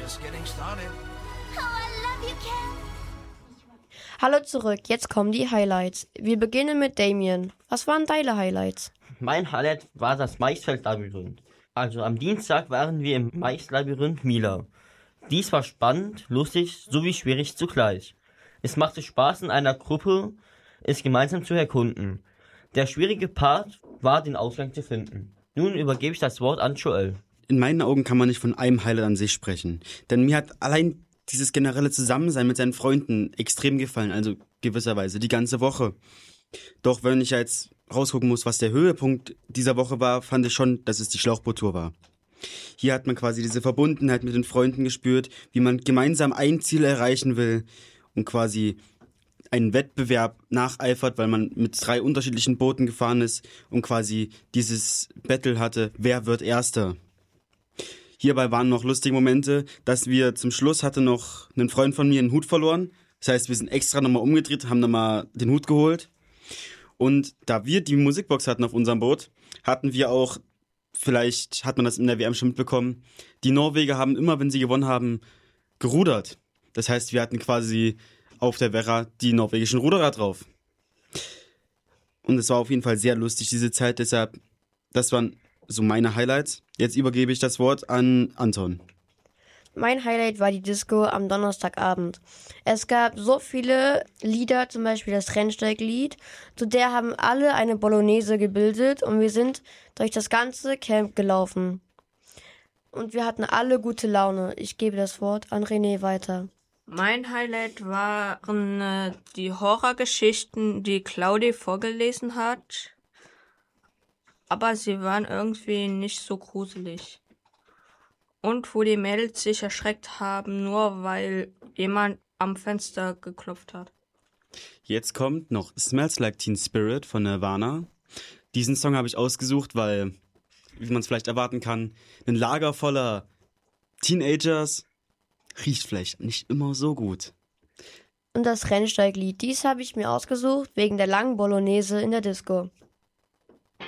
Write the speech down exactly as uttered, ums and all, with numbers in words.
just getting started. Oh, I love you, Ken. Hallo zurück, jetzt kommen die Highlights. Wir beginnen mit Damien. Was waren deine Highlights? Mein Highlight war das Maisfeldlabyrinth. Also am Dienstag waren wir im Maislabyrinth Mila. Dies war spannend, lustig sowie schwierig zugleich. Es machte Spaß, in einer Gruppe es gemeinsam zu erkunden. Der schwierige Part war, den Ausgang zu finden. Nun übergebe ich das Wort an Joel. In meinen Augen kann man nicht von einem Highlight an sich sprechen. Denn mir hat allein dieses generelle Zusammensein mit seinen Freunden extrem gefallen, also gewisserweise die ganze Woche. Doch wenn ich jetzt rausgucken muss, was der Höhepunkt dieser Woche war, fand ich schon, dass es die Schlauchboottour war. Hier hat man quasi diese Verbundenheit mit den Freunden gespürt, wie man gemeinsam ein Ziel erreichen will und quasi einen Wettbewerb nacheifert, weil man mit drei unterschiedlichen Booten gefahren ist und quasi dieses Battle hatte, wer wird Erster. Hierbei waren noch lustige Momente, dass wir zum Schluss hatte noch einen Freund von mir einen Hut verloren. Das heißt, wir sind extra nochmal umgedreht, haben nochmal den Hut geholt. Und da wir die Musikbox hatten auf unserem Boot, hatten wir auch, vielleicht hat man das in der W M schon mitbekommen, die Norweger haben immer, wenn sie gewonnen haben, gerudert. Das heißt, wir hatten quasi auf der Werra die norwegischen Ruderer drauf. Und es war auf jeden Fall sehr lustig, diese Zeit. Deshalb, das waren so meine Highlights. Jetzt übergebe ich das Wort an Anton. Mein Highlight war die Disco am Donnerstagabend. Es gab so viele Lieder, zum Beispiel das Rennsteiglied. Zu der haben alle eine Bolognese gebildet und wir sind durch das ganze Camp gelaufen. Und wir hatten alle gute Laune. Ich gebe das Wort an René weiter. Mein Highlight waren äh, die Horrorgeschichten, die Claudi vorgelesen hat. Aber sie waren irgendwie nicht so gruselig. Und wo die Mädels sich erschreckt haben, nur weil jemand am Fenster geklopft hat. Jetzt kommt noch Smells Like Teen Spirit von Nirvana. Diesen Song habe ich ausgesucht, weil, wie man es vielleicht erwarten kann, ein Lager voller Teenagers riecht vielleicht nicht immer so gut. Und das Rennsteiglied, dies habe ich mir ausgesucht wegen der langen Bolognese in der Disco.